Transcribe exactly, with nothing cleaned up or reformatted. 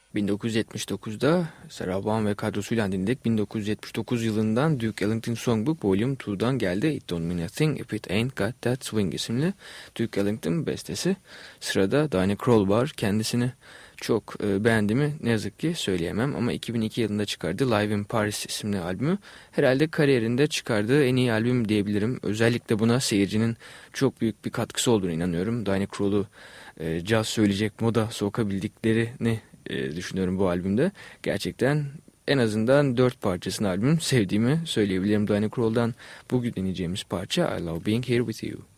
bin dokuz yüz yetmiş dokuzda Sarah Vaughan ve kadrosuyla dinledik. bin dokuz yüz yetmiş dokuz yılından Duke Ellington Songbook Volume iki'dan geldi. It Don't Mean a Thing If It Ain't Got That Swing isimli Duke Ellington bestesi. Sırada Diana Krall var. Kendisini çok e, beğendiğimi ne yazık ki söyleyemem ama iki bin iki yılında çıkardığı Live in Paris isimli albümü herhalde kariyerinde çıkardığı en iyi albüm diyebilirim. Özellikle buna seyircinin çok büyük bir katkısı olduğunu inanıyorum. Diana Krall'u e, caz söyleyecek moda sokabildiklerini e, düşünüyorum bu albümde. Gerçekten en azından dört parçasını albüm sevdiğimi söyleyebilirim. Diana Krall'dan bugün dinleyeceğimiz parça I Love Being Here With You.